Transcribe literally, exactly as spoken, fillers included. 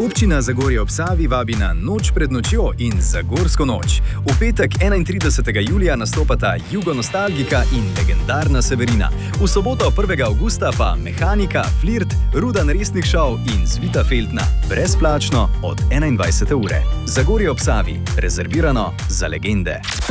Občina Zagorje ob Savi vabi na Noč pred nočjo in Zagorsko noč. V petek enaintridesetega julija nastopata Jugonostalgika in legendarna Severina. V soboto prvega avgusta pa Mehanika, Flirt, Rudan resnih šov in Zvita Feltna. Brezplačno od enaindvajsete ure. Zagorje ob Savi. Rezervirano za legende.